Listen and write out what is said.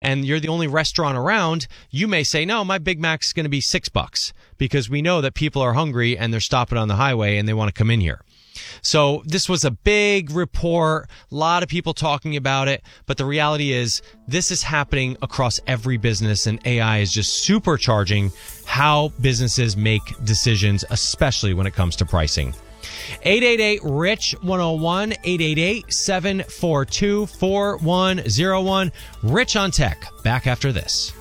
and you're the only restaurant around, you may say, no, my Big Mac's going to be $6 because we know that people are hungry and they're stopping on the highway and they want to come in here. So this was a big report, a lot of people talking about it, but the reality is this is happening across every business, and AI is just supercharging how businesses make decisions, especially when it comes to pricing. 888-RICH-101, 888-742-4101. Rich on Tech, back after this.